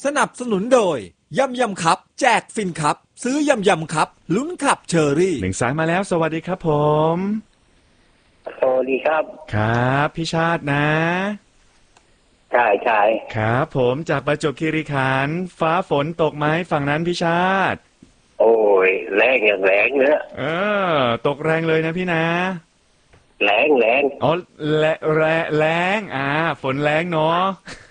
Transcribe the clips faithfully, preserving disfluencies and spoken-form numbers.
สนับสนุนโดยยำยำครับแจกฟินครับซื้อยำยำครับลุ้นขับเชอรี่หนึ่งสายมาแล้วสวัสดีครับผมสวัสดีครับครับพี่ชาตินะใช่ใช่ครับผมจากประจวบคีรีขันธ์ฟ้าฝนตกไหมฝั่งนั้นพี่ชาติโอ้ยแรงอย่างแรงเนอะเออตกแรงเลยนะพี่นะแรงแรงอ๋อแรงแรงแรงอ่าฝนแรงเนาะ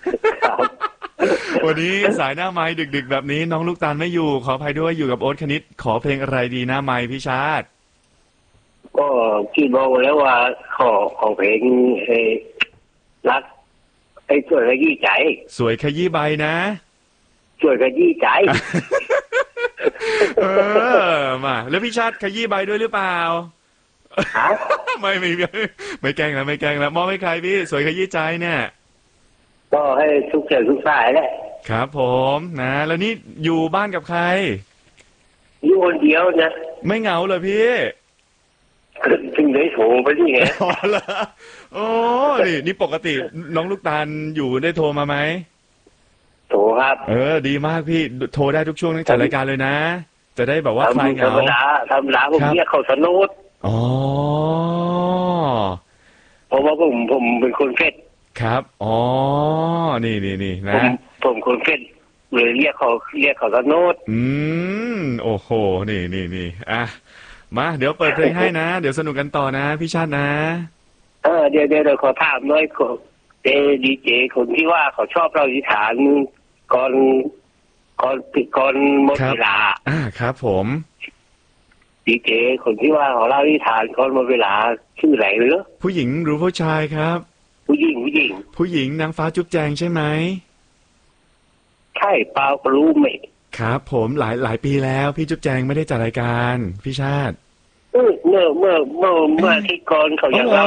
วันนี้สายหน้าไม้ดึกๆแบบนี้น้องลูกตาลไม่อยู่ขออภัยด้วยอยู่กับโอ๊ตคณิตขอเพลงอะไรดีหน้าไม้พี่ชาติก็คิดบอกแล้วว่าขอของเพลงไอ้รักไอ้สวยขยี้ใจสวยขยี้ใบนะสวยขยี้ใจเออมาแล้วพี่ชาติขยี้ใบด้วยหรือเปล่าไม่ไม่ไม่แกล้งแล้วไม่แกล้งแล้วมอบให้ใครพี่สวยขยี้ใจเนี่ยก็ให้ทุกเสียงทุกสายแหละครับผมนะแล้วนี่อยู่บ้านกับใครอยู่คนเดียวนะไม่เหงาเลยพี่ถึงได้โถไปที่ไงอ๋อเหรอโอ้นี่นี่ปกติน้องลูกตาลอยู่ได้โทรมาไหมโทรครับเออดีมากพี่โทรได้ทุกช่วงตั้งแต่รายการเลยนะจะได้แบบว่าคลายเหงาธรรมดาธรรมดาผมเรียกเขาสนุดอ๋อเพราะว่าผมผมเป็นคนเฟซครับอ๋อนี่นี่นี่นะผมผมคนเฟซเลยเรียกเขาเรียกเขาสนุดอืมโอ้โหนี่นี่นี่อ่ะมาเดี๋ยวเปิดเพลงให้นะเดี๋ยวสนุกกันต่อนะพี่ชาตินะเออเดี๋ยวเดี๋ยวเดี๋ยวขอถามหน่อยเจดีเจคนที่ว่าเขาชอบเราอีฐานก่อนก่อนก่อนหมดเวลาอ่าครับผมดีเจคนที่ว่าเขาเล่าอีฐานก่อนหมดเวลาชื่ออะไรหรือผู้หญิงหรือผู้ชายครับผู้หญิงผู้หญิงผู้หญิงนางฟ้าจุ๊บแจงใช่ไหมใช่เปล่าก็รู้ไหมครับผมหลายหลายปีแล้วพี่จุ๊บแจงไม่ได้จัดรายการพี่ชาติเมื่อเมื่อเมื่อเมื่อที่ก่อนเขายังเล่า